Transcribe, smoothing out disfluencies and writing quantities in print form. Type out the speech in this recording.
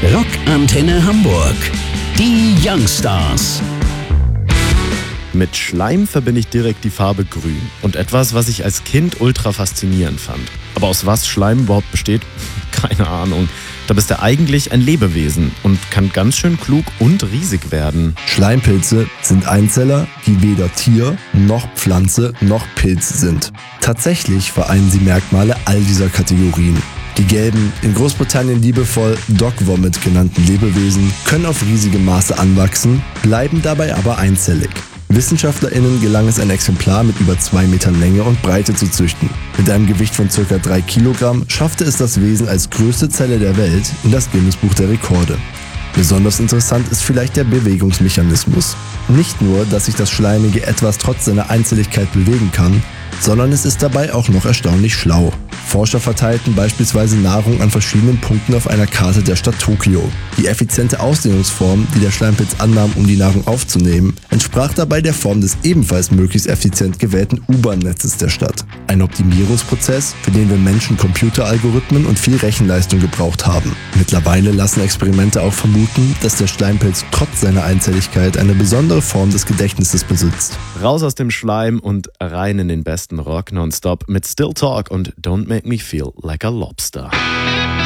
Rockantenne Hamburg. Die Youngstars. Mit Schleim verbinde ich direkt die Farbe grün und etwas, was ich als Kind ultra faszinierend fand. Aber aus was Schleim überhaupt besteht? Keine Ahnung. Dabei ist er eigentlich ein Lebewesen und kann ganz schön klug und riesig werden. Schleimpilze sind Einzeller, die weder Tier, noch Pflanze, noch Pilz sind. Tatsächlich vereinen sie Merkmale all dieser Kategorien. Die gelben, in Großbritannien liebevoll Dog Vomit genannten Lebewesen können auf riesige Maße anwachsen, bleiben dabei aber einzellig. WissenschaftlerInnen gelang es, ein Exemplar mit über 2 Metern Länge und Breite zu züchten. Mit einem Gewicht von ca. 3 Kilogramm schaffte es das Wesen als größte Zelle der Welt in das Guinness-Buch der Rekorde. Besonders interessant ist vielleicht der Bewegungsmechanismus. Nicht nur, dass sich das schleimige Etwas trotz seiner Einzelligkeit bewegen kann, sondern es ist dabei auch noch erstaunlich schlau. Forscher verteilten beispielsweise Nahrung an verschiedenen Punkten auf einer Karte der Stadt Tokio. Die effiziente Ausdehnungsform, die der Schleimpilz annahm, um die Nahrung aufzunehmen, entsprach dabei der Form des ebenfalls möglichst effizient gewählten U-Bahn-Netzes der Stadt. Ein Optimierungsprozess, für den wir Menschen Computeralgorithmen und viel Rechenleistung gebraucht haben. Mittlerweile lassen Experimente auch vermuten, dass der Schleimpilz trotz seiner Einzelligkeit eine besondere Form des Gedächtnisses besitzt. Raus aus dem Schleim und rein in den besten Rock nonstop mit Still Talk und Don't Make Me Feel Like a Lobster.